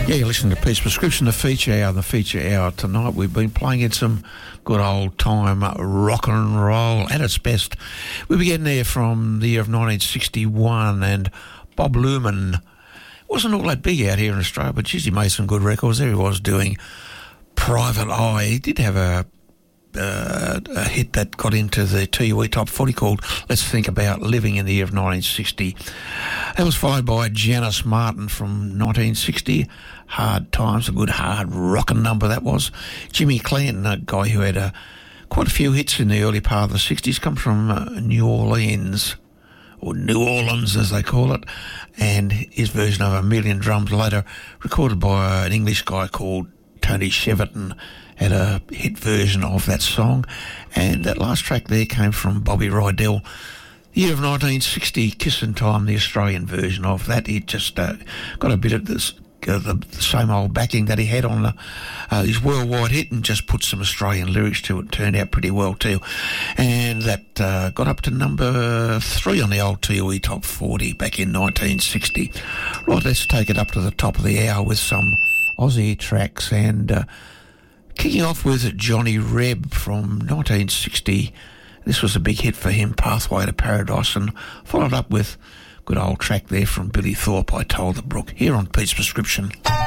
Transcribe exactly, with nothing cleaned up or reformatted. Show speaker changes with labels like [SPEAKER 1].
[SPEAKER 1] Yeah, you're listening to Pete's Prescription, the feature hour. The feature hour tonight, we've been playing in some good old time rock and roll at its best. We began there from the year of nineteen sixty-one, and Bob Luman wasn't all that big out here in Australia, but geez, he made some good records. There he was doing Private Eye. He did have a Uh, a hit that got into the T U E Top forty called Let's Think About Living in the year of nineteen sixty. That was followed by Janice Martin from nineteen sixty. Hard Times, a good hard rockin' number that was. Jimmy Clanton, a guy who had a, quite a few hits in the early part of the sixties, comes from uh, New Orleans, or New Orleans as they call it, and his version of A Million Drums Later, recorded by an English guy called Tony Cheverton, had a hit version of that song. And that last track there came from Bobby Rydell, the year of nineteen sixty, Kissin' Time, the Australian version of that. He just uh, got a bit of this, uh, the, the same old backing that he had on the, uh, his worldwide hit, and just put some Australian lyrics to it. Turned out pretty well too. And that uh, got up to number three on the old T U E Top forty back in nineteen sixty. Right, let's take it up to the top of the hour with some Aussie tracks, and uh, kicking off with Johnny Reb from nineteen sixty. This was a big hit for him, Pathway to Paradise, and followed up with a good old track there from Billy Thorpe, I Told the Brook, here on Pete's Prescription.